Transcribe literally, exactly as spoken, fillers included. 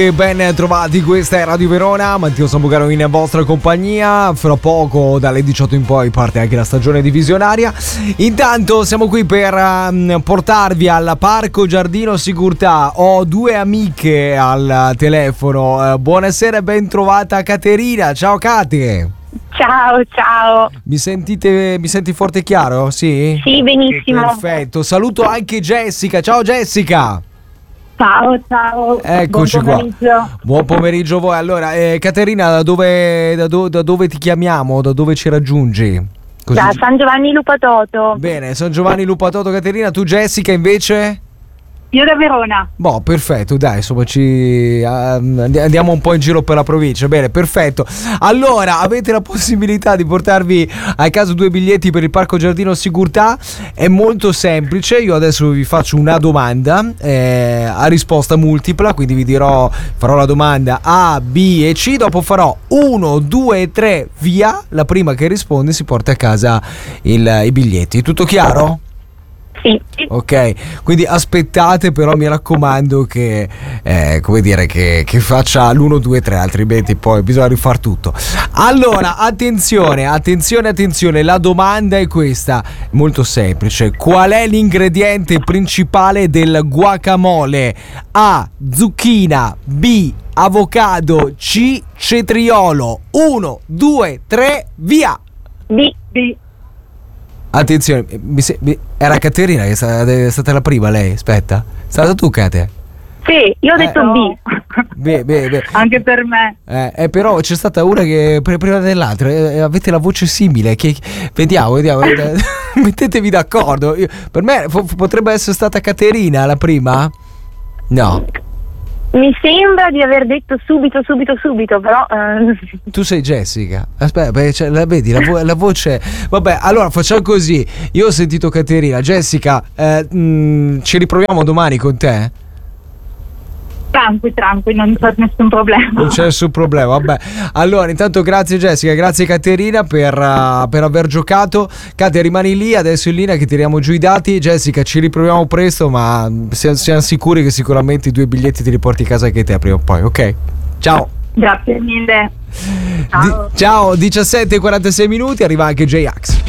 Ben trovati, questa è Radio Verona, Matteo Sambucaro in vostra compagnia. Fra poco dalle diciotto in poi parte anche la stagione divisionaria. Intanto siamo qui per um, portarvi al Parco Giardino Sigurtà. Ho due amiche al telefono. uh, Buonasera e ben trovata Caterina. Ciao Cate. Ciao, ciao. Mi sentite, mi senti forte e chiaro? Sì? Sì, benissimo. Perfetto, saluto anche Jessica. Ciao Jessica. Ciao, ciao. Eccoci Buon pomeriggio. qua. Buon pomeriggio a voi. Allora, eh, Caterina, da dove, da, do, da dove ti chiamiamo? Da dove ci raggiungi? Così... Da San Giovanni Lupatoto. Bene, San Giovanni Lupatoto, Caterina. Tu Jessica invece? Io da Verona. Boh, perfetto, dai, insomma ci uh, andiamo un po' in giro per la provincia. Bene, perfetto. Allora, avete la possibilità di portarvi a casa due biglietti per il Parco Giardino Sigurtà. È molto semplice. Io adesso vi faccio una domanda eh, a risposta multipla, quindi vi dirò, farò la domanda A, B e C, dopo farò uno, due, tre, via. La prima che risponde si porta a casa il, i biglietti. Tutto chiaro? Sì. Ok, quindi aspettate, però mi raccomando che eh, come dire che, che faccia l'uno, due, tre, altrimenti poi bisogna rifar tutto. Allora, attenzione, attenzione, attenzione, la domanda è questa, molto semplice. Qual è l'ingrediente principale del guacamole? A, zucchina, B, avocado, C, cetriolo. uno, due, tre, via. B. B. Attenzione, mi se- mi- era Caterina che è stata, è stata la prima, lei, aspetta. È stata tu, Cate? Sì, io ho detto Eh, B. Beh, beh, beh. Anche per me. Eh, eh, però c'è stata una che pre- prima dell'altra eh, avete la voce simile. Che, vediamo, vediamo. eh, mettetevi d'accordo. Io- per me f- potrebbe essere stata Caterina la prima? No. Mi sembra di aver detto subito, subito, subito, però... eh, Tu sei Jessica. Aspetta, beh, cioè, la vedi, la, vo- la voce. Vabbè, allora facciamo così. Io ho sentito Caterina. Jessica, eh, mh, ci riproviamo domani con te? Tranqui, tranqui, non c'è nessun problema. Non c'è nessun problema, vabbè. Allora, intanto grazie Jessica, grazie Caterina per, uh, per aver giocato. Cate, rimani lì, adesso in linea che tiriamo giù i dati. Jessica, ci riproviamo presto, ma siamo, siamo sicuri che sicuramente i due biglietti ti riporti a casa anche te prima o poi, ok? Ciao. Grazie mille. Ciao. Di- ciao, diciassette e quarantasei minuti, arriva anche J-Ax.